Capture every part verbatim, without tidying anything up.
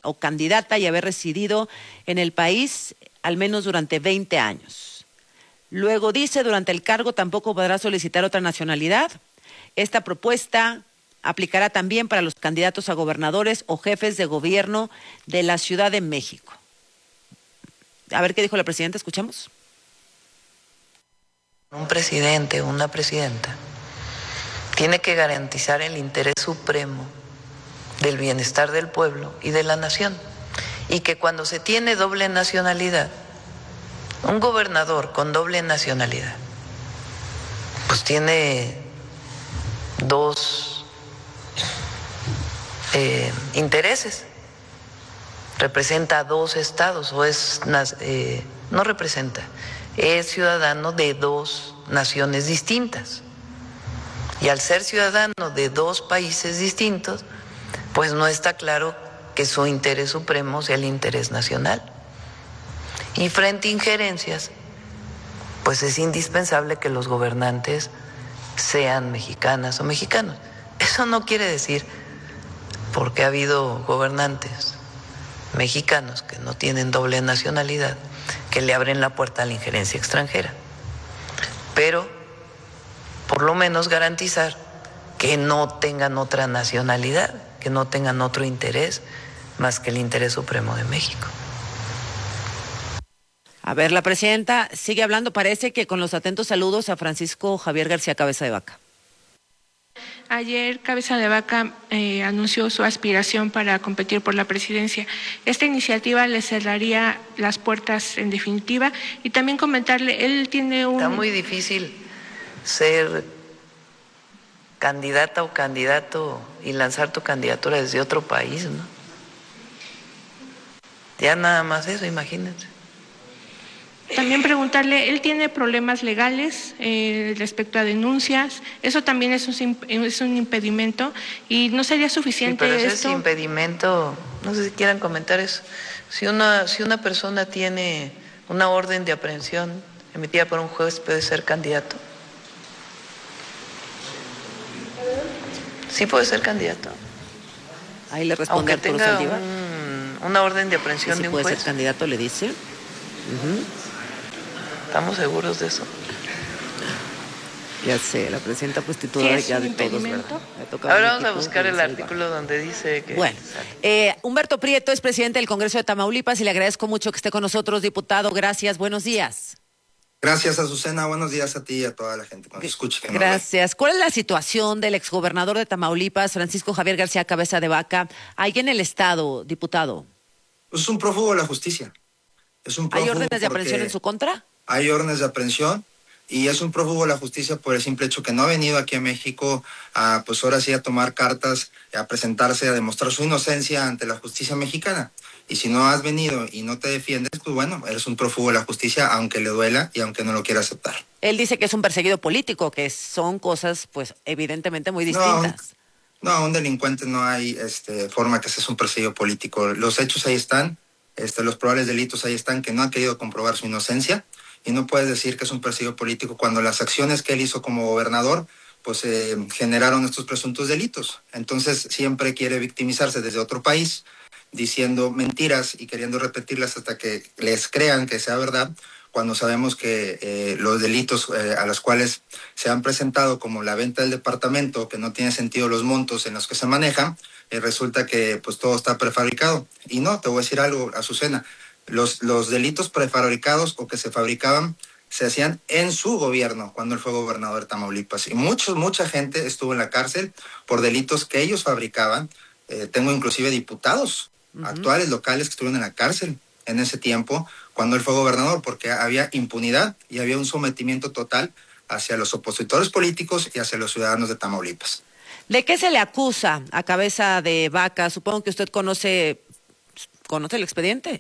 o candidata y haber residido en el país al menos durante veinte años. Luego dice, durante el cargo tampoco podrá solicitar otra nacionalidad. Esta propuesta aplicará también para los candidatos a gobernadores o jefes de gobierno de la Ciudad de México. A ver qué dijo la presidenta, escuchamos. Un presidente o una presidenta tiene que garantizar el interés supremo del bienestar del pueblo y de la nación. Y que cuando se tiene doble nacionalidad, un gobernador con doble nacionalidad, pues tiene dos eh, intereses. Representa dos estados, o es, eh, no representa, es ciudadano de dos naciones distintas. Y al ser ciudadano de dos países distintos, pues no está claro que su interés supremo sea el interés nacional. Y frente a injerencias, pues es indispensable que los gobernantes sean mexicanas o mexicanos. Eso no quiere decir, porque ha habido gobernantes mexicanos que no tienen doble nacionalidad, que le abren la puerta a la injerencia extranjera. Pero, por lo menos garantizar que no tengan otra nacionalidad, que no tengan otro interés más que el interés supremo de México. A ver, la presidenta sigue hablando, parece que con los atentos saludos a Francisco Javier García Cabeza de Vaca. Ayer Cabeza de Vaca eh, anunció su aspiración para competir por la presidencia. Esta iniciativa le cerraría las puertas en definitiva, y también comentarle, él tiene un... Está muy difícil ser candidata o candidato y lanzar tu candidatura desde otro país, ¿no? Ya nada más eso, imagínense. También preguntarle, él tiene problemas legales eh, respecto a denuncias, eso también es un, es un impedimento, y no sería suficiente. Sí, pero esto. Ese impedimento, no sé si quieran comentar eso. Si una, si una persona tiene una orden de aprehensión emitida por un juez, ¿puede ser candidato? Sí puede ser candidato. Ahí le responde Aunque Arturo tenga Saldívar. Un, una orden de aprehensión ¿Sí de un puede juez. ser candidato, le dice? Uh-huh. ¿Estamos seguros de eso? Ya sé, la presidenta prostituta sí, ya de todos, ¿verdad? Ahora vamos a buscar el artículo donde dice que... Bueno, eh, Humberto Prieto es presidente del Congreso de Tamaulipas y le agradezco mucho que esté con nosotros, diputado. Gracias, buenos días. Gracias, Azucena. Buenos días a ti y a toda la gente que nos escuche. Que Gracias. Nos ¿Cuál es la situación del exgobernador de Tamaulipas, Francisco Javier García Cabeza de Vaca, ahí en el estado, diputado? Pues es un prófugo de la justicia. Es un ¿Hay órdenes de aprehensión en su contra? Hay órdenes de aprehensión y es un prófugo de la justicia por el simple hecho que no ha venido aquí a México a, pues ahora sí, a tomar cartas, a presentarse, a demostrar su inocencia ante la justicia mexicana. Y si no has venido y no te defiendes, pues bueno, eres un prófugo de la justicia, aunque le duela y aunque no lo quiera aceptar. Él dice que es un perseguido político, que son cosas, pues, evidentemente muy distintas. No, no, un delincuente no hay este, forma que seas un perseguido político. Los hechos ahí están, este, los probables delitos ahí están, que no han querido comprobar su inocencia, y no puedes decir que es un perseguido político cuando las acciones que él hizo como gobernador pues eh, generaron estos presuntos delitos. Entonces siempre quiere victimizarse desde otro país, diciendo mentiras y queriendo repetirlas hasta que les crean que sea verdad, cuando sabemos que eh, los delitos eh, a los cuales se han presentado, como la venta del departamento, que no tiene sentido los montos en los que se manejan, eh, resulta que pues todo está prefabricado. Y no, te voy a decir algo, Azucena, los, los delitos prefabricados o que se fabricaban se hacían en su gobierno cuando él fue gobernador de Tamaulipas. Y muchos, mucha gente estuvo en la cárcel por delitos que ellos fabricaban. Eh, tengo inclusive diputados uh-huh. actuales locales que estuvieron en la cárcel en ese tiempo cuando él fue gobernador, porque había impunidad y había un sometimiento total hacia los opositores políticos y hacia los ciudadanos de Tamaulipas. ¿De qué se le acusa a Cabeza de Vaca? Supongo que usted conoce, conoce el expediente.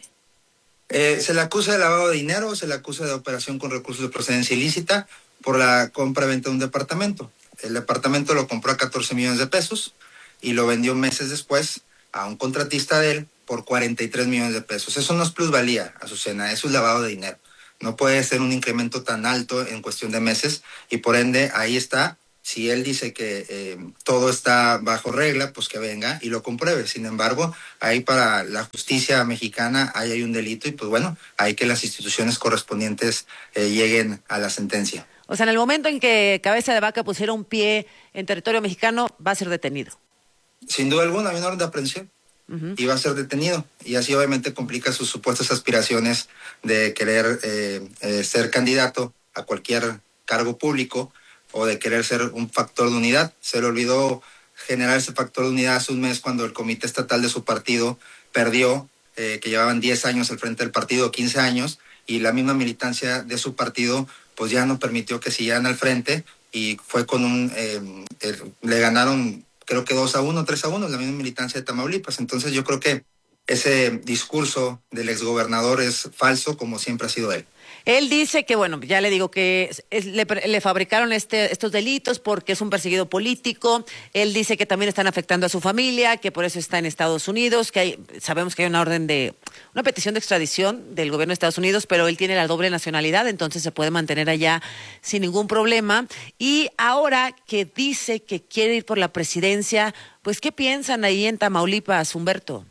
Eh, se le acusa de lavado de dinero, se le acusa de operación con recursos de procedencia ilícita por la compra-venta de un departamento. El departamento lo compró a catorce millones de pesos y lo vendió meses después a un contratista de él por cuarenta y tres millones de pesos. Eso no es plusvalía, Azucena, eso es lavado de dinero. No puede ser un incremento tan alto en cuestión de meses y por ende ahí está Si él dice que eh, todo está bajo regla, pues que venga y lo compruebe. Sin embargo, ahí para la justicia mexicana ahí hay un delito y pues bueno, hay que las instituciones correspondientes eh, lleguen a la sentencia. O sea, en el momento en que Cabeza de Vaca pusiera un pie en territorio mexicano, va a ser detenido. Sin duda alguna, hay una orden de aprehensión. Uh-huh. Y va a ser detenido. Y así obviamente complica sus supuestas aspiraciones de querer eh, eh, ser candidato a cualquier cargo público o de querer ser un factor de unidad. Se le olvidó generar ese factor de unidad hace un mes cuando el comité estatal de su partido perdió, eh, que llevaban diez años al frente del partido, quince años, y la misma militancia de su partido pues ya no permitió que siguieran al frente y fue con un... Eh, eh, le ganaron creo que dos a uno, tres a uno, la misma militancia de Tamaulipas. Entonces yo creo que ese discurso del exgobernador es falso, como siempre ha sido él. Él dice que, bueno, ya le digo que es, es, le, le fabricaron este, estos delitos porque es un perseguido político. Él dice que también están afectando a su familia, que por eso está en Estados Unidos, que hay, sabemos que hay una orden de, una petición de extradición del gobierno de Estados Unidos, pero él tiene la doble nacionalidad, entonces se puede mantener allá sin ningún problema. Y ahora que dice que quiere ir por la presidencia, pues, ¿qué piensan ahí en Tamaulipas, Humberto?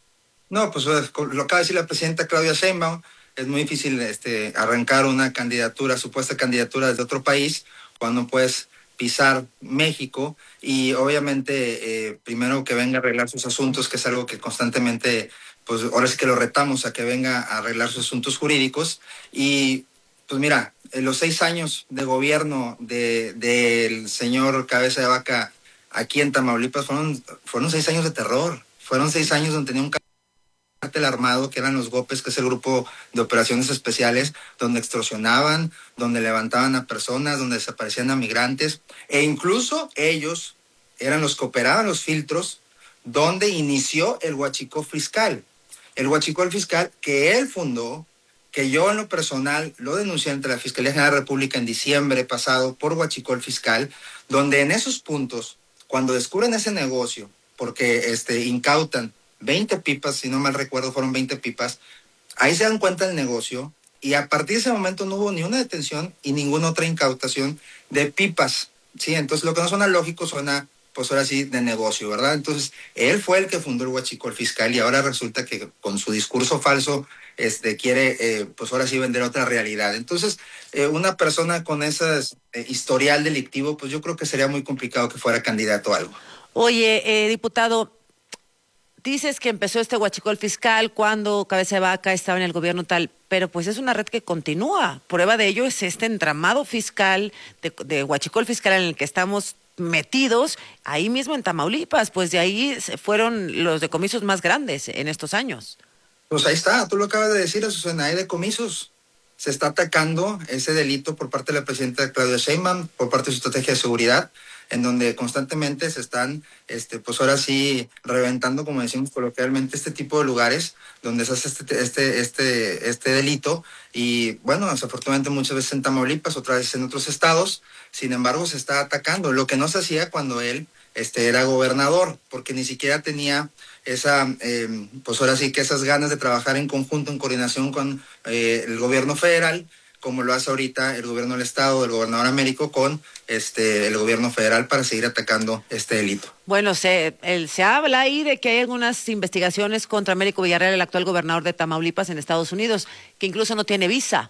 No, pues lo acaba de decir la presidenta Claudia Sheinbaum. Es muy difícil este, arrancar una candidatura, supuesta candidatura desde otro país, cuando puedes pisar México y obviamente eh, primero que venga a arreglar sus asuntos, que es algo que constantemente, pues ahora es que lo retamos a que venga a arreglar sus asuntos jurídicos. Y pues mira, en los seis años de gobierno de, del señor Cabeza de Vaca aquí en Tamaulipas fueron, fueron seis años de terror, fueron seis años donde tenía un cártel armado, que eran los GOPES, que es el grupo de operaciones especiales, donde extorsionaban, donde levantaban a personas, donde desaparecían a migrantes, e incluso ellos eran los que operaban los filtros, donde inició el huachicol fiscal. El huachicol fiscal que él fundó, que yo en lo personal lo denuncié ante la Fiscalía General de la República en diciembre pasado por huachicol fiscal, donde en esos puntos, cuando descubren ese negocio, porque este, incautan veinte pipas, si no mal recuerdo, fueron veinte pipas. Ahí se dan cuenta del negocio y a partir de ese momento no hubo ni una detención y ninguna otra incautación de pipas, ¿sí? Entonces lo que no suena lógico suena, pues ahora sí, de negocio, ¿verdad? Entonces él fue el que fundó el huachicol fiscal y ahora resulta que con su discurso falso este, quiere, eh, pues ahora sí, vender otra realidad. Entonces, eh, una persona con ese eh, historial delictivo, pues yo creo que sería muy complicado que fuera candidato a algo. Oye, eh, diputado, dices que empezó este huachicol fiscal cuando Cabeza de Vaca estaba en el gobierno tal, pero pues es una red que continúa. Prueba de ello es este entramado fiscal, de, de huachicol fiscal en el que estamos metidos, ahí mismo en Tamaulipas, pues de ahí fueron los decomisos más grandes en estos años. Pues ahí está, tú lo acabas de decir, Azucena, hay decomisos. Se está atacando ese delito por parte de la presidenta Claudia Sheinbaum, por parte de su estrategia de seguridad, en donde constantemente se están, este, pues ahora sí, reventando, como decimos coloquialmente, este tipo de lugares donde se hace este, este, este, este delito. Y bueno, desafortunadamente muchas veces en Tamaulipas, otras veces en otros estados. Sin embargo, se está atacando, lo que no se hacía cuando él este, era gobernador, porque ni siquiera tenía esa, eh, pues ahora sí que esas ganas de trabajar en conjunto, en coordinación con eh, el gobierno federal, como lo hace ahorita el gobierno del estado, el gobernador Américo, con este el gobierno federal para seguir atacando este delito. Bueno, se, el, se habla ahí de que hay algunas investigaciones contra Américo Villarreal, el actual gobernador de Tamaulipas en Estados Unidos, que incluso no tiene visa.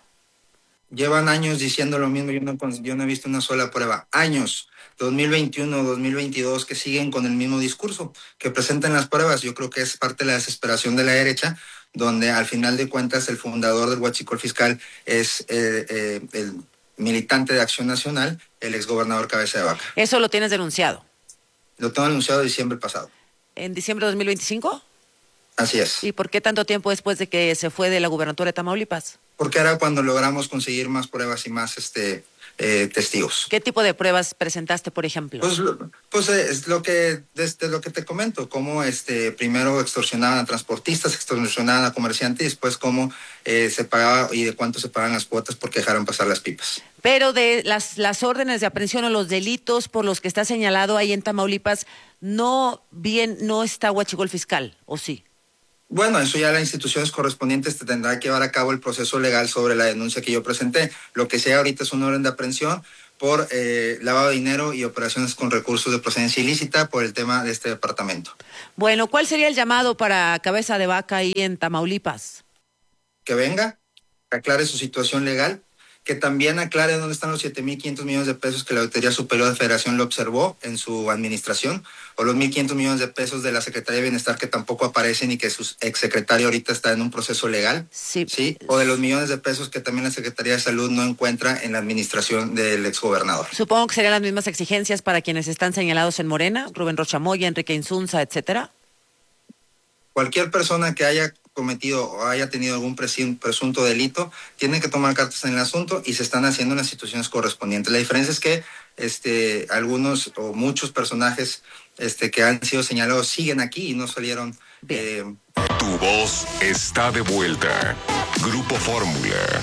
Llevan años diciendo lo mismo, yo no, yo no he visto una sola prueba. Años, dos mil veintiuno, dos mil veintidós, que siguen con el mismo discurso, que presentan las pruebas. Yo creo que es parte de la desesperación de la derecha, donde al final de cuentas el fundador del huachicol fiscal es eh, eh, el militante de Acción Nacional, el exgobernador Cabeza de Vaca. ¿Eso lo tienes denunciado? Lo tengo denunciado en diciembre pasado. ¿En diciembre de dos mil veinticinco? Así es. ¿Y por qué tanto tiempo después de que se fue de la gubernatura de Tamaulipas? Porque era cuando logramos conseguir más pruebas y más este eh, testigos. ¿Qué tipo de pruebas presentaste, por ejemplo? Pues, pues es lo que desde lo que te comento, cómo este primero extorsionaban a transportistas, extorsionaban a comerciantes y después cómo eh, se pagaba y de cuánto se pagan las cuotas porque dejaron pasar las pipas. Pero de las, las órdenes de aprehensión o los delitos por los que está señalado ahí en Tamaulipas, no bien no está huachicol fiscal, ¿o sí? Bueno, eso ya las instituciones correspondientes te tendrán que llevar a cabo el proceso legal sobre la denuncia que yo presenté. Lo que sea ahorita es una orden de aprehensión por eh, lavado de dinero y operaciones con recursos de procedencia ilícita por el tema de este departamento. Bueno, ¿cuál sería el llamado para Cabeza de Vaca ahí en Tamaulipas? Que venga, que aclare su situación legal, que también aclare dónde están los siete mil quinientos millones de pesos que la Auditoría Superior de Federación lo observó en su administración, o los mil quinientos millones de pesos de la Secretaría de Bienestar que tampoco aparecen y que su exsecretario ahorita está en un proceso legal, sí. ¿sí? O de los millones de pesos que también la Secretaría de Salud no encuentra en la administración del exgobernador. Supongo que serían las mismas exigencias para quienes están señalados en Morena, Rubén Rocha Moya, Enrique Insunza, etcétera. Cualquier persona que haya cometido o haya tenido algún presunto delito, tienen que tomar cartas en el asunto y se están haciendo en las instituciones correspondientes. La diferencia es que este, algunos o muchos personajes este, que han sido señalados siguen aquí y no salieron. Eh... Tu voz está de vuelta. Grupo Fórmula.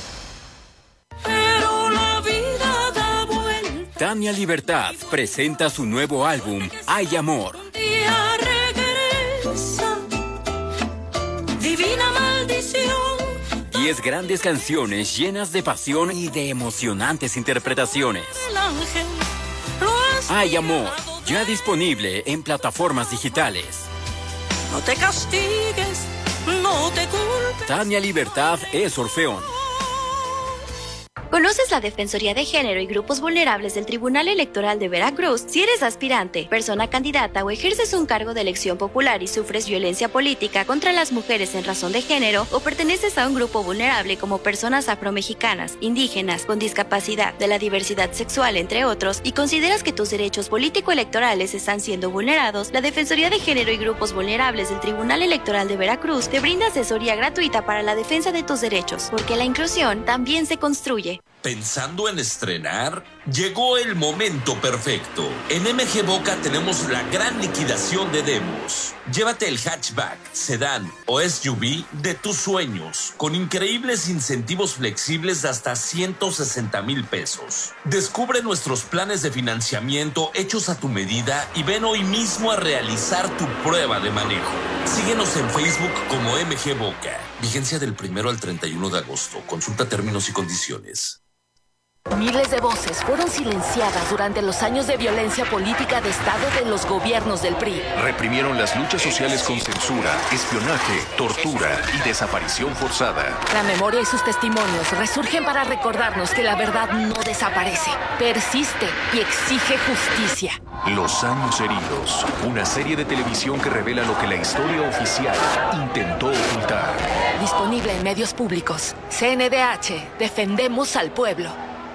Pero la vida da vuelta. Tania Libertad presenta su nuevo álbum, Hay Amor. Un día regresa. Divina maldición. Diez grandes canciones llenas de pasión y de emocionantes interpretaciones. El ángel lo has Hay Amor, ya disponible en plataformas digitales. No te castigues, no te culpes. Tania Libertad es Orfeón. ¿Conoces la Defensoría de Género y Grupos Vulnerables del Tribunal Electoral de Veracruz? Si eres aspirante, persona candidata o ejerces un cargo de elección popular y sufres violencia política contra las mujeres en razón de género o perteneces a un grupo vulnerable como personas afromexicanas, indígenas, con discapacidad, de la diversidad sexual, entre otros, y consideras que tus derechos político-electorales están siendo vulnerados, la Defensoría de Género y Grupos Vulnerables del Tribunal Electoral de Veracruz te brinda asesoría gratuita para la defensa de tus derechos, porque la inclusión también se construye. ¿Pensando en estrenar? Llegó el momento perfecto. En M G Boca tenemos la gran liquidación de demos. Llévate el hatchback, sedán o S U V de tus sueños, con increíbles incentivos flexibles de hasta ciento sesenta mil pesos. Descubre nuestros planes de financiamiento hechos a tu medida y ven hoy mismo a realizar tu prueba de manejo. Síguenos en Facebook como M G Boca. Vigencia del primero al treinta y uno de agosto. Consulta términos y condiciones. Miles de voces fueron silenciadas durante los años de violencia política de Estado de los gobiernos del P R I. Reprimieron las luchas sociales con censura, espionaje, tortura y desaparición forzada. La memoria y sus testimonios resurgen para recordarnos que la verdad no desaparece, persiste y exige justicia. Los años heridos, una serie de televisión que revela lo que la historia oficial intentó ocultar. Disponible en medios públicos. C N D H, defendemos al pueblo.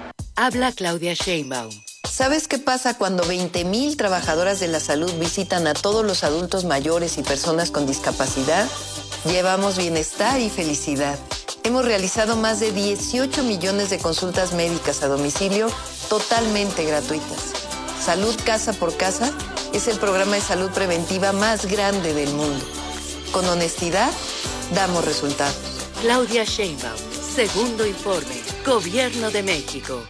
Habla Claudia Sheinbaum. ¿Sabes qué pasa cuando veinte mil trabajadoras de la salud visitan a todos los adultos mayores y personas con discapacidad? Llevamos bienestar y felicidad. Hemos realizado más de dieciocho millones de consultas médicas a domicilio totalmente gratuitas. Salud Casa por Casa es el programa de salud preventiva más grande del mundo. Con honestidad, damos resultados. Claudia Sheinbaum, segundo informe, Gobierno de México.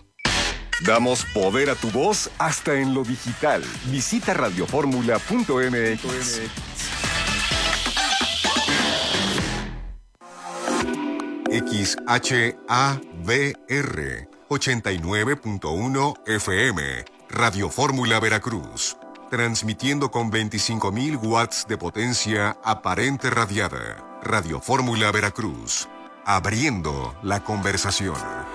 Damos poder a tu voz hasta en lo digital. Visita radioformula punto m x. X H A V R ochenta y nueve punto uno F M. Radio Fórmula Veracruz. Transmitiendo con veinticinco mil watts de potencia aparente radiada. Radio Fórmula Veracruz. Abriendo la conversación.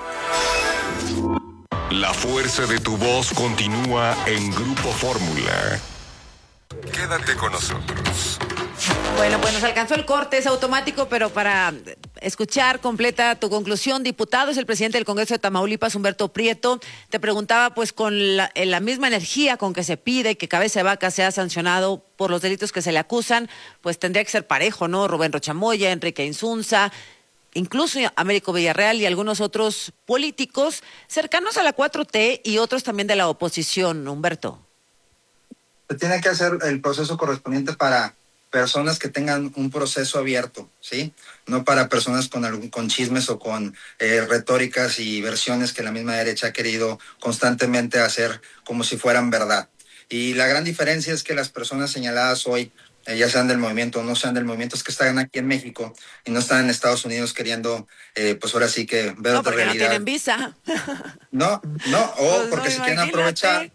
La fuerza de tu voz continúa en Grupo Fórmula. Quédate con nosotros. Bueno, pues nos alcanzó el corte, es automático, pero para escuchar completa tu conclusión, diputado, es el presidente del Congreso de Tamaulipas, Humberto Prieto. Te preguntaba, pues, con la, la misma energía con que se pide que Cabeza de Vaca sea sancionado por los delitos que se le acusan, pues tendría que ser parejo, ¿no? Rubén Rocha Moya, Enrique Insunza, incluso Américo Villarreal y algunos otros políticos cercanos a la cuatro T y otros también de la oposición, Humberto. Se tiene que hacer el proceso correspondiente para personas que tengan un proceso abierto, ¿sí? No para personas con algún, con chismes o con eh, retóricas y versiones que la misma derecha ha querido constantemente hacer como si fueran verdad. Y la gran diferencia es que las personas señaladas hoy eh, ya sean del movimiento o no sean del movimiento, es que están aquí en México y no están en Estados Unidos queriendo, eh, pues ahora sí que ver no, otra porque realidad. No tienen visa. No, no, o Pues porque no, se quieren aprovechar,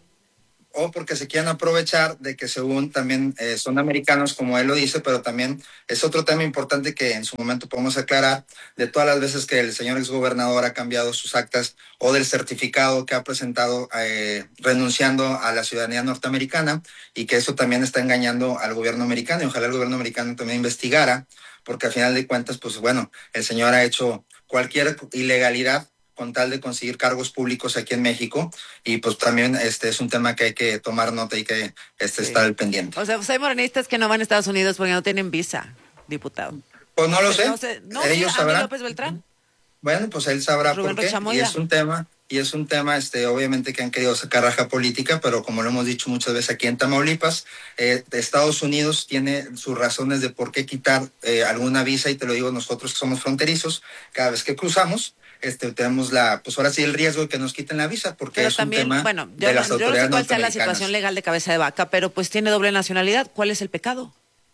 o porque se quieren aprovechar de que según también eh, son americanos, como él lo dice, pero también es otro tema importante que en su momento podemos aclarar, de todas las veces que el señor exgobernador ha cambiado sus actas o del certificado que ha presentado eh, renunciando a la ciudadanía norteamericana, y que eso también está engañando al gobierno americano, y ojalá el gobierno americano también investigara, porque al final de cuentas, pues bueno, el señor ha hecho cualquier ilegalidad con tal de conseguir cargos públicos aquí en México, y pues también este es un tema que hay que tomar nota y que este, sí. estar al pendiente. O sea, pues hay morenistas que no van a Estados Unidos porque no tienen visa, diputado. Pues no lo sé, no sé. No, ellos sí, sabrán. López Beltrán. Bueno, pues él sabrá Rubén por qué, Rochamoya. y es un tema, y es un tema, este, obviamente que han querido sacar raja política, pero como lo hemos dicho muchas veces aquí en Tamaulipas, eh, Estados Unidos tiene sus razones de por qué quitar eh, alguna visa, y te lo digo nosotros que somos fronterizos, cada vez que cruzamos, este, tenemos la, pues ahora sí el riesgo de que nos quiten la visa, porque pero es también, un tema bueno, yo, de las yo autoridades no sé cuál sea la norteamericanas. situación legal de Cabeza de Vaca, pero pues tiene doble nacionalidad. ¿Cuál es el pecado?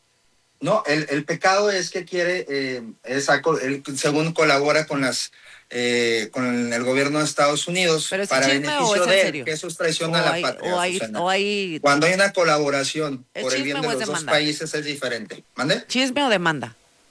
No, el, el pecado es que quiere, eh, es, él, según colabora con las eh, con el gobierno de Estados Unidos ¿pero es para chisme beneficio o es en de él, serio? que eso es traición a O la hay- patria. o hay- Susana. o hay- Cuando hay una colaboración ¿Es por el chisme bien de o es los dos demanda? países es diferente. ¿Mande? ¿Chisme o demanda?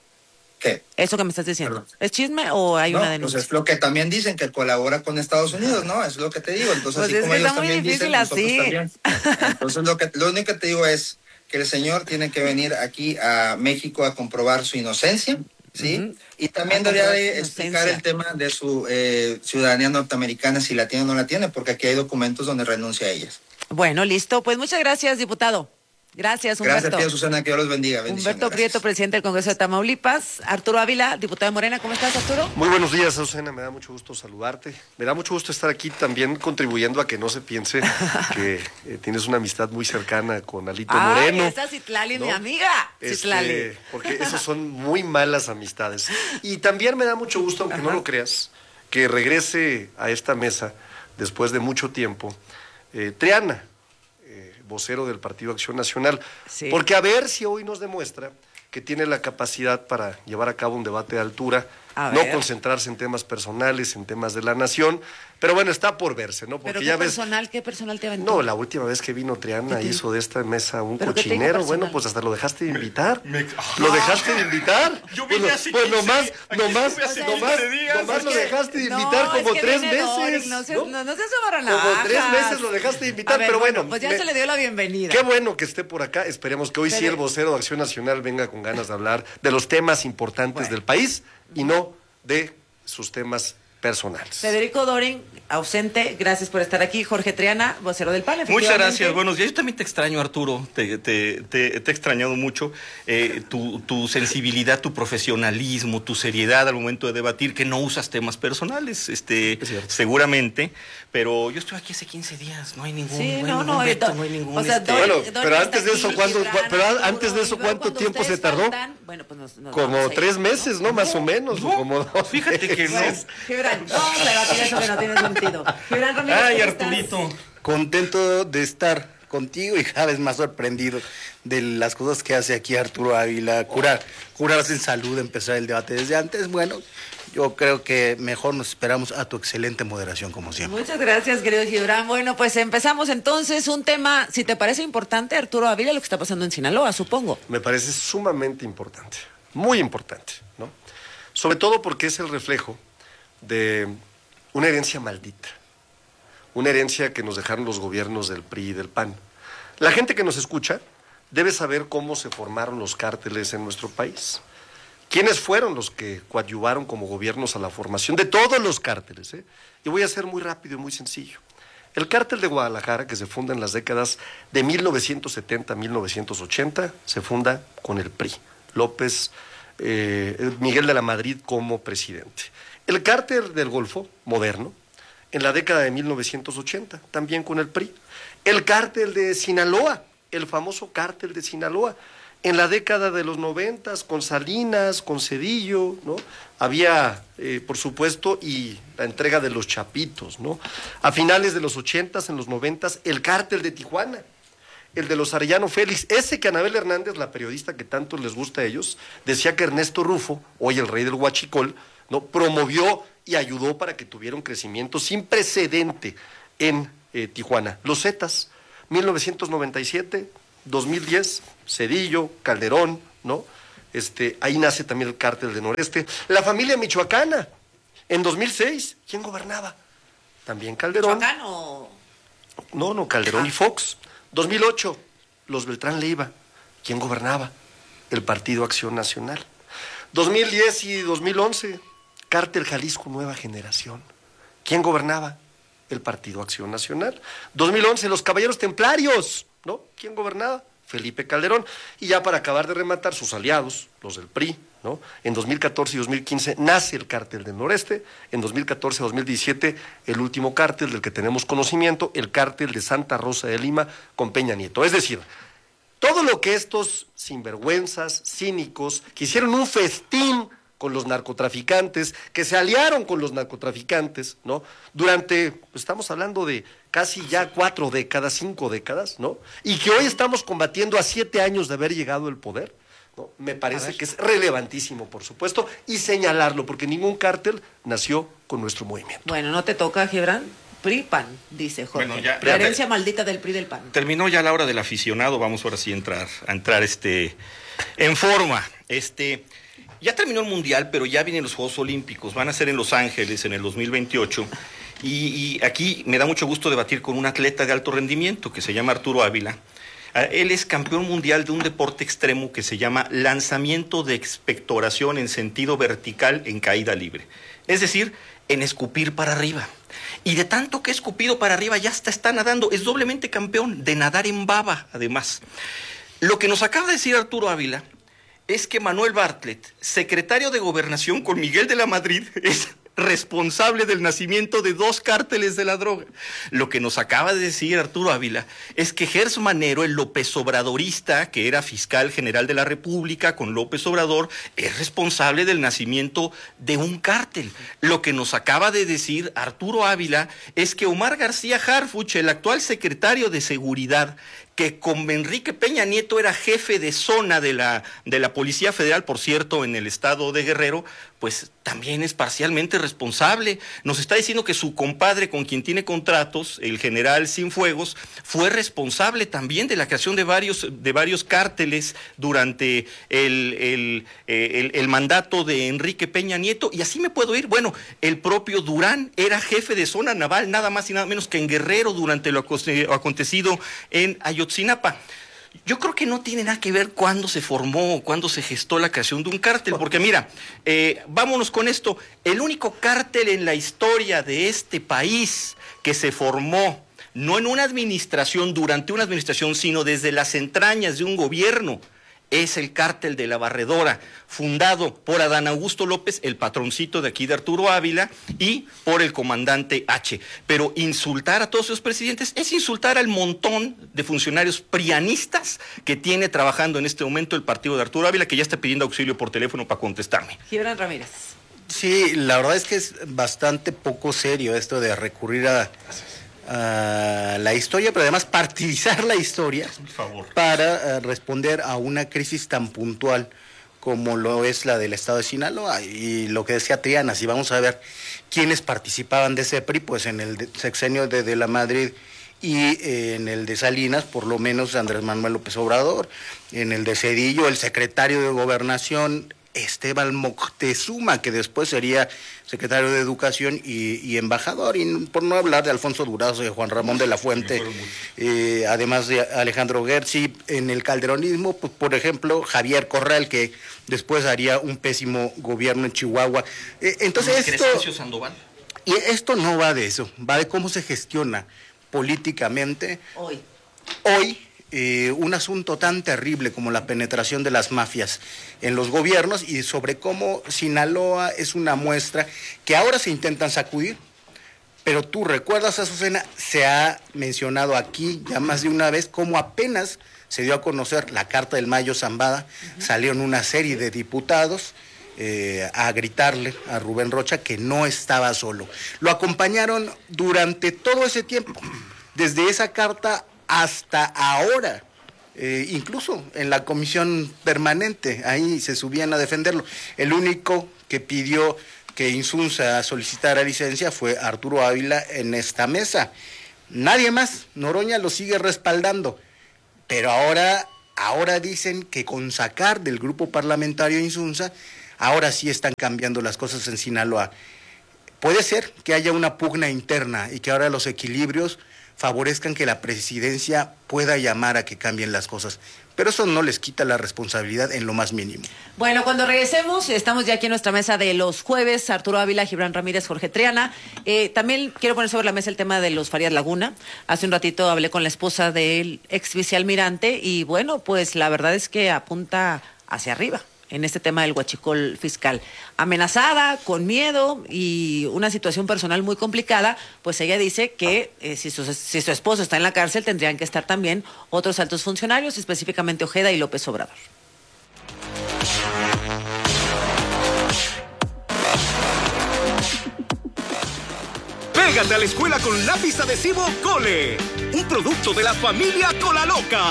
¿Qué? Eso que me estás diciendo. Perdón. ¿Es chisme o hay No, una pues denuncia? es lo que también dicen, que colabora con Estados Unidos, ¿no? Es lo que te digo. Entonces, Pues así es como que ellos está muy también difícil dicen, nosotros así. también. Entonces, lo, que, lo único que te digo es que el señor tiene que venir aquí a México a comprobar su inocencia, ¿sí? Ujú. Y también A debería comprobar de su explicar inocencia. el tema de su eh, ciudadanía norteamericana, si la tiene o no la tiene, porque aquí hay documentos donde renuncia a ellas. Bueno, listo. Pues muchas gracias, diputado. Gracias, Humberto. Gracias, tía Susana, que Dios los bendiga. Bendiciones, Humberto gracias. Prieto, presidente del Congreso de Tamaulipas. Arturo Ávila, diputado de Morena. ¿Cómo estás, Arturo? Muy buenos días, Susana. Me da mucho gusto saludarte. Me da mucho gusto estar aquí también contribuyendo a que no se piense que eh, tienes una amistad muy cercana con Alito Ay, Moreno. esa Citlali, ¿no? mi amiga. Este, Citlali. porque esos son muy malas amistades. Y también me da mucho gusto, aunque no lo creas, que regrese a esta mesa después de mucho tiempo eh, Triana, eh, vocero del Partido Acción Nacional. Sí. Porque a ver si hoy nos demuestra que tiene la capacidad para llevar a cabo un debate de altura, A no ver. concentrarse en temas personales, en temas de la nación, pero bueno, está por verse, ¿no? Porque ¿Pero qué ya ves, personal, qué personal te aventó? no, la última vez que vino Triana ¿Qué te hizo de esta mesa un ¿Pero qué te dijo cochinero, personal? bueno, pues hasta lo dejaste de invitar. Me- ¿Lo dejaste de invitar? Yo vine Pues, hace pues quince nomás, días. Aquí nomás, estuve hace nomás, quince días. nomás Es lo que- dejaste de No, invitar como es que tres viene Doric, veces. no se, ¿no? no, no se sobra Como tres veces lo dejaste de invitar, A ver, pero bueno. Pues ya me- se le dio la bienvenida. Qué bueno que esté por acá. Esperemos que hoy sí Pero- el vocero de Acción Nacional venga con ganas de hablar de los temas importantes Bueno. del país y no de sus temas personales. Federico Dorin, ausente, gracias por estar aquí. Jorge Triana, vocero del P A N. Muchas efectivamente. gracias, buenos días. Yo también te extraño, Arturo, te, te, te, te he extrañado mucho. Eh, tu, tu sensibilidad, tu profesionalismo, tu seriedad al momento de debatir, que no usas temas personales, este, seguramente, pero yo estoy aquí hace quince días, no hay ningún, Sí, no hay no, ningún no, veto, Do- no hay ningún... o sea, este, Dorin- Bueno, Dorin pero está antes de eso, aquí, ¿cuándo- Gibran, pero Arturo, antes de eso, Iván, ¿cuánto cuando tiempo se ustedes tardó? faltan, bueno, pues nos, nos Como vamos a ir, tres ¿no? meses, ¿no? Más o menos. o como dos Fíjate que no. meses. Gibran, no vamos a debatir eso que no tiene sentido. Gibran Ramírez, Ay, ¿cómo estás? Arturito. Contento de estar contigo y cada vez más sorprendido de las cosas que hace aquí Arturo Ávila. Curar, curarse en salud, empezar el debate desde antes. Bueno, yo creo que mejor nos esperamos a tu excelente moderación, como siempre. Muchas gracias, querido Gibran. Bueno, pues empezamos entonces un tema, si te parece importante, Arturo Ávila, lo que está pasando en Sinaloa, supongo. Me parece sumamente importante, muy importante, ¿no? Sobre todo porque es el reflejo de una herencia maldita, una herencia que nos dejaron los gobiernos del P R I y del P A N. La gente que nos escucha debe saber cómo se formaron los cárteles en nuestro país. ¿Quiénes fueron los que coadyuvaron como gobiernos a la formación de todos los cárteles? ¿eh? Y voy a ser muy rápido y muy sencillo. El cártel de Guadalajara, que se funda en las décadas de mil novecientos setenta a mil novecientos ochenta, se funda con el P R I. López, eh, Miguel de la Madrid como presidente. El cártel del Golfo, moderno, en la década de mil novecientos ochenta, también con el P R I. El cártel de Sinaloa, el famoso cártel de Sinaloa, en la década de los noventas, con Salinas, con Cedillo, ¿no? Había, eh, por supuesto, y la entrega de los Chapitos, ¿no? A finales de los ochentas, en los noventas, el cártel de Tijuana. el de los Arellano Félix, ese que Anabel Hernández, la periodista que tanto les gusta a ellos, decía que Ernesto Rufo, hoy el rey del huachicol, ¿no?, promovió y ayudó para que tuviera un crecimiento sin precedente en eh, Tijuana. Los Zetas, mil novecientos noventa y siete, dos mil diez, Cedillo, Calderón, ¿no? Este, ahí nace también el cártel de Noreste. La familia michoacana, en dos mil seis, ¿quién gobernaba? También Calderón. ¿Michoacán o...? No, no, Calderón ah. y Fox. dos mil ocho, los Beltrán Leiva. ¿Quién gobernaba? El Partido Acción Nacional. dos mil diez y dos mil once, Cártel Jalisco Nueva Generación. ¿Quién gobernaba? El Partido Acción Nacional. dos mil once, los Caballeros Templarios, ¿no? ¿Quién gobernaba? Felipe Calderón. Y ya para acabar de rematar, sus aliados, los del P R I, ¿no? En dos mil catorce y dos mil quince nace el Cártel del Noreste. En dos mil catorce a dos mil diecisiete, el último cártel del que tenemos conocimiento, el Cártel de Santa Rosa de Lima con Peña Nieto. Es decir, todo lo que estos sinvergüenzas, cínicos, que hicieron un festín con los narcotraficantes, que se aliaron con los narcotraficantes, ¿no? Durante, pues estamos hablando de casi ya cuatro décadas, cinco décadas, ¿no? Y que hoy estamos combatiendo a siete años de haber llegado al poder, ¿no? Me parece que es relevantísimo, por supuesto, y señalarlo, porque ningún cártel nació con nuestro movimiento. Bueno, ¿no te toca, Gibran? P R I, P A N, dice Jorge. Bueno, ya, la herencia ya, maldita del P R I del P A N. Terminó ya la hora del aficionado, vamos ahora sí a entrar, a entrar este, en forma. Este, ya terminó el Mundial, pero ya vienen los Juegos Olímpicos, van a ser en Los Ángeles en el dos mil veintiocho, y, y aquí me da mucho gusto debatir con un atleta de alto rendimiento que se llama Arturo Ávila. Él es campeón mundial de un deporte extremo que se llama lanzamiento de expectoración en sentido vertical en caída libre. Es decir, en escupir para arriba. Y de tanto que he escupido para arriba ya hasta está nadando. Es doblemente campeón de nadar en baba, además. Lo que nos acaba de decir Arturo Ávila es que Manuel Bartlett, secretario de Gobernación con Miguel de la Madrid, es responsable del nacimiento de dos cárteles de la droga. Lo que nos acaba de decir Arturo Ávila es que Gers Manero, el López Obradorista, que era fiscal general de la República con López Obrador, es responsable del nacimiento de un cártel. Lo que nos acaba de decir Arturo Ávila es que Omar García Harfuch, el actual secretario de Seguridad, que con Enrique Peña Nieto era jefe de zona de la, de la Policía Federal, por cierto, en el estado de Guerrero, pues también es parcialmente responsable. Nos está diciendo que su compadre con quien tiene contratos, el general Cienfuegos, fue responsable también de la creación de varios, de varios cárteles durante el, el, el, el mandato de Enrique Peña Nieto, y así me puedo ir. Bueno, el propio Durán era jefe de zona naval, nada más y nada menos que en Guerrero, durante lo acontecido en Ayotzinapa. Yo creo que no tiene nada que ver cuándo se formó, cuándo se gestó la creación de un cártel, porque mira, eh, vámonos con esto, el único cártel en la historia de este país que se formó, no en una administración, durante una administración, sino desde las entrañas de un gobierno, es el cártel de la Barredora, fundado por Adán Augusto López, el patroncito de aquí de Arturo Ávila, y por el comandante H. Pero insultar a todos esos presidentes es insultar al montón de funcionarios prianistas que tiene trabajando en este momento el partido de Arturo Ávila, que ya está pidiendo auxilio por teléfono para contestarme. Gibran Ramírez. Sí, la verdad es que es bastante poco serio esto de recurrir a... Uh, la historia, pero además partidizar la historia para uh, responder a una crisis tan puntual como lo es la del estado de Sinaloa. Y lo que decía Triana, si vamos a ver quiénes participaban de ese P R I, pues en el sexenio de, de la Madrid y eh, en el de Salinas, por lo menos Andrés Manuel López Obrador, en el de Cedillo, el secretario de Gobernación, Esteban Moctezuma, que después sería secretario de Educación y, y embajador, y por no hablar de Alfonso Durazo y Juan Ramón de la Fuente, eh, además de Alejandro Gertzi. En el calderonismo, pues, por ejemplo, Javier Corral, que después haría un pésimo gobierno en Chihuahua. Eh, entonces esto, Sandoval. Y esto no va de eso, va de cómo se gestiona políticamente hoy. Hoy Eh, un asunto tan terrible como la penetración de las mafias en los gobiernos, y sobre cómo Sinaloa es una muestra que ahora se intentan sacudir, pero tú recuerdas, Azucena, se ha mencionado aquí ya más de una vez cómo apenas se dio a conocer la Carta del Mayo Zambada, uh-huh. salieron una serie de diputados eh, a gritarle a Rubén Rocha que no estaba solo. Lo acompañaron durante todo ese tiempo, desde esa carta hasta ahora. Eh, incluso en la comisión permanente, ahí se subían a defenderlo. El único que pidió que Insunza solicitara licencia fue Arturo Ávila en esta mesa. Nadie más. Noroña lo sigue respaldando. Pero ahora, ahora dicen que con sacar del grupo parlamentario Insunza, ahora sí están cambiando las cosas en Sinaloa. Puede ser que haya una pugna interna y que ahora los equilibrios favorezcan que la presidencia pueda llamar a que cambien las cosas. Pero eso no les quita la responsabilidad en lo más mínimo. Bueno, cuando regresemos, estamos ya aquí en nuestra mesa de los jueves, Arturo Ávila, Gibran Ramírez, Jorge Triana. Eh, también quiero poner sobre la mesa el tema de los Farías Laguna. Hace un ratito hablé con la esposa del ex vicealmirante y bueno, pues la verdad es que apunta hacia arriba en este tema del huachicol fiscal. Amenazada, con miedo y una situación personal muy complicada, pues ella dice que eh, si, su, si su esposo está en la cárcel, tendrían que estar también otros altos funcionarios, específicamente Ojeda y López Obrador. Pégate a la escuela con lápiz adhesivo Cole, un producto de la familia Cola Loca.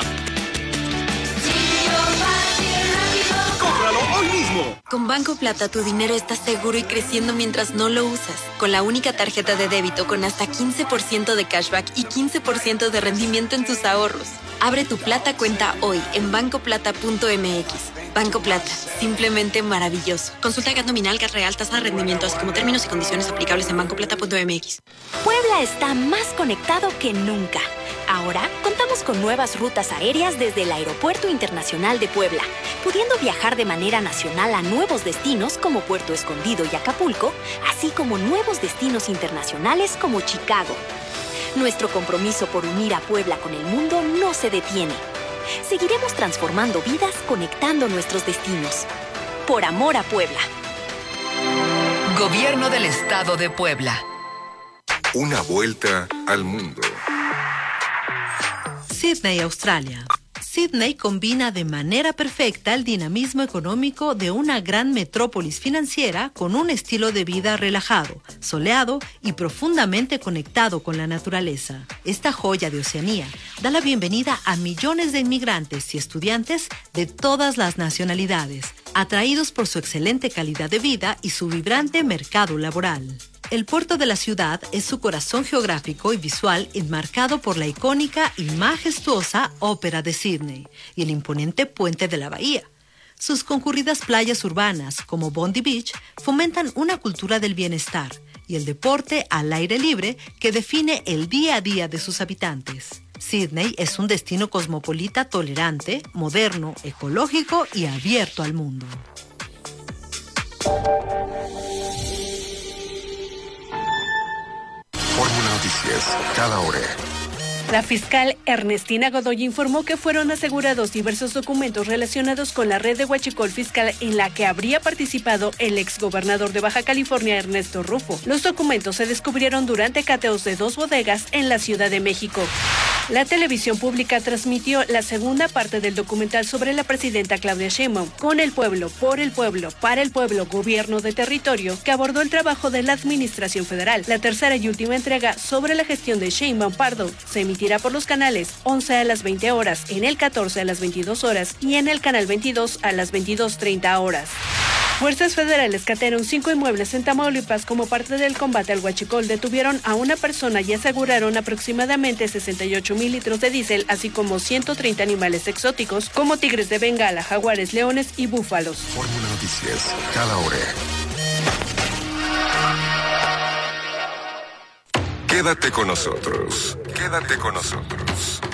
¡Cómpralo hoy mismo! Con Banco Plata tu dinero está seguro y creciendo mientras no lo usas. Con la única tarjeta de débito con hasta quince por ciento de cashback y quince por ciento de rendimiento en tus ahorros. Abre tu Plata cuenta hoy en banco plata punto m x. Banco Plata, simplemente maravilloso. Consulta G A T nominal, G A T real, tasa de rendimiento, así como términos y condiciones aplicables en banco plata punto m x. Puebla está más conectado que nunca. Ahora contamos con nuevas rutas aéreas desde el Aeropuerto Internacional de Puebla, pudiendo viajar de manera nacional a nuevos destinos como Puerto Escondido y Acapulco, así como nuevos destinos internacionales como Chicago. Nuestro compromiso por unir a Puebla con el mundo no se detiene. Seguiremos transformando vidas conectando nuestros destinos. Por amor a Puebla. Gobierno del Estado de Puebla. Una vuelta al mundo. Sydney, Australia. Sydney combina de manera perfecta el dinamismo económico de una gran metrópolis financiera con un estilo de vida relajado, soleado y profundamente conectado con la naturaleza. Esta joya de Oceanía da la bienvenida a millones de inmigrantes y estudiantes de todas las nacionalidades, atraídos por su excelente calidad de vida y su vibrante mercado laboral. El puerto de la ciudad es su corazón geográfico y visual enmarcado por la icónica y majestuosa Ópera de Sydney y el imponente puente de la bahía. Sus concurridas playas urbanas, como Bondi Beach, fomentan una cultura del bienestar y el deporte al aire libre que define el día a día de sus habitantes. Sydney es un destino cosmopolita tolerante, moderno, ecológico y abierto al mundo. Fórmula Noticias, cada hora. La fiscal Ernestina Godoy informó que fueron asegurados diversos documentos relacionados con la red de huachicol fiscal en la que habría participado el exgobernador de Baja California, Ernesto Rufo. Los documentos se descubrieron durante cateos de dos bodegas en la Ciudad de México. La televisión pública transmitió la segunda parte del documental sobre la presidenta Claudia Sheinbaum, Con el pueblo, por el pueblo, para el pueblo, gobierno de territorio, que abordó el trabajo de la administración federal. La tercera y última entrega sobre la gestión de Sheinbaum Pardo se emitirá por los canales once a las veinte horas, en el catorce a las veintidós horas y en el canal veintidós a las veintidós treinta horas. Fuerzas federales catearon cinco inmuebles en Tamaulipas como parte del combate al huachicol. Detuvieron a una persona y aseguraron aproximadamente sesenta y ocho mil litros de diésel, así como ciento treinta animales exóticos como tigres de Bengala, jaguares, leones y búfalos. Fórmula Noticias, cada hora. Quédate con nosotros. Quédate con nosotros.